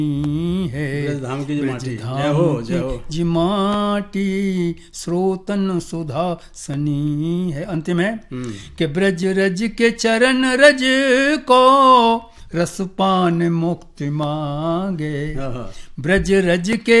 है ब्रजधाम की जो माटी, ब्रजधाम जय हो जय हो। जी माटी स्रोतन सुधा सनी है। अंतिम है कि ब्रज रज के चरण रज को रसपान मुक्ति मांगे, ब्रज रज के